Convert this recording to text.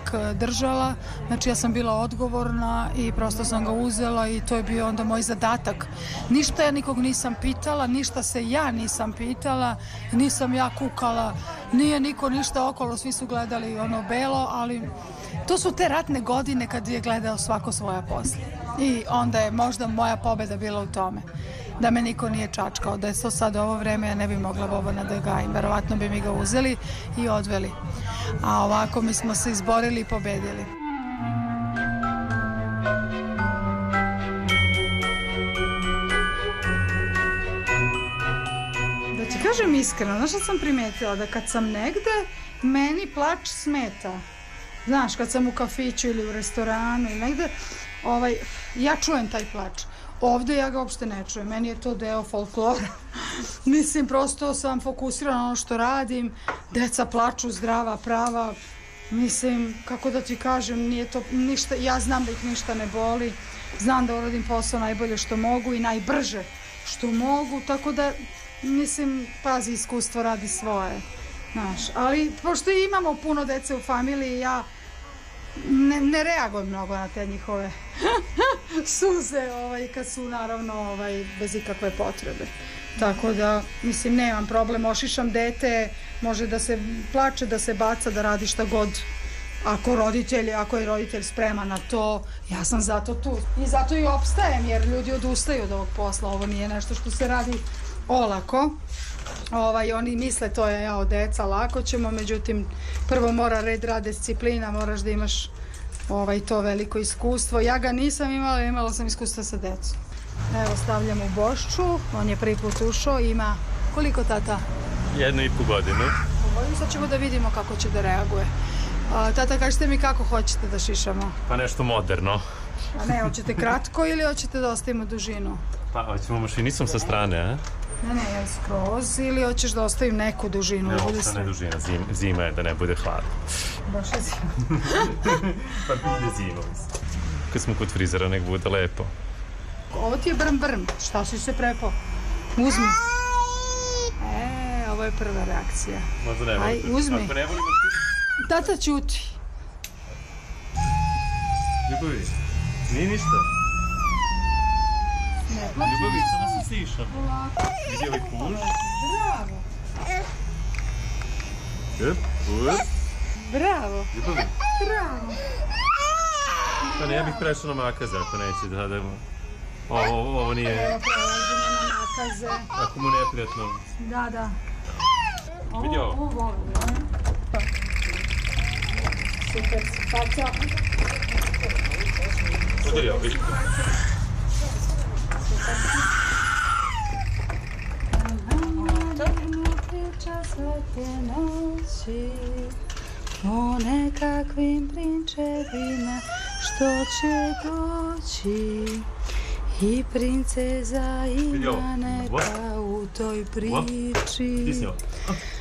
uvek držala, znači ja sam bila odgovorna i prosto sam ga uzela i to je bio onda moj zadatak. Ništa ja nikog nisam pitala, ništa se ja nisam pitala, nisam ja kukala, nije niko ništa okolo, svi su gledali ono belo, ali to su te ratne godine kad je gledao svako svoja posla. I onda je možda moja pobeda bila u tome. Da me niko nije čačkao, da je to sad ovo vreme ja ne bi mogla Bobana da gajim, verovatno bi mi ga uzeli i odveli. A ovako mi smo se izborili i pobedili. Da ti kažem iskreno, znaš što sam primetila? Da kad sam negde, meni plač smeta. Znaš, kad sam u kafiću ili u restoranu ili negde, ja čujem taj plač. Ovde ja ga uopšte ne čujem, meni je to deo folklora. Mislim, prosto sam fokusirana na ono što radim, deca plaču zdrava, prava. Mislim, kako da ti kažem, nije to ništa, ja znam da ih ništa ne boli, znam da uradim posao najbolje što mogu i najbrže što mogu, tako da, mislim, pazi, iskustvo radi svoje, znaš. Ali, pošto imamo puno dece u familiji, ja ne reagujem mnogo na te njihove suze kad su naravno bez ikakve potrebe. Tako da, mislim, nemam problem, ošišam dete, može da se plače, da se baca, da radi šta god. Ako je roditelj spreman na to, ja sam zato tu. I zato i opstajem, jer ljudi odustaju od ovog posla. Ovo nije nešto što se radi olako. Oni misle to je deca, lako ćemo, međutim prvo mora red, rad, disciplina, moraš da imaš to veliko iskustvo. Ja ga nisam imala sam iskustva sa decom. Evo, stavljam u Bošču, on je prvi put ušao, ima koliko, tata? 1,5 godinu. Sad ćemo da vidimo kako će da reaguje. Tata, kažete mi kako hoćete da šišamo? Pa nešto moderno. A ne, hoćete kratko ili hoćete da ostavimo dužinu? Pa hoćemo mašinicom sa strane, a? Ne, jel skroz ili hoćeš da ostavim neku dužinu? Ne, ostane dužina, zima je da ne bude hladno. Baš je zima. Pa bude zima, mislim. Kad smo kod frizera, nek bude lepo. Ovo ti je brm, šta si se prepao? Uzmi. Ovo je prva reakcija. Možda ne volim. Aj, uzmi. Ako ne volimo... Tata, ćuti. Ljubavi, nije ništa. Ljubavi, samo se sišam. Vidi ovaj kuž? Bravo. Bravo. Ljubavi. Bravo. Pa ne, ja bih prešao na makaze ako neće da dajemo. Ovo nije... Evo, prelazimo na makaze. Ako mu neprijatno. Da. Vidi ovo. Ovo volim. Super, faca. Udari ovo, vidi. O nekakvim prinčevima što će doći i princeza ima neka u toj priči. Stisni ovo.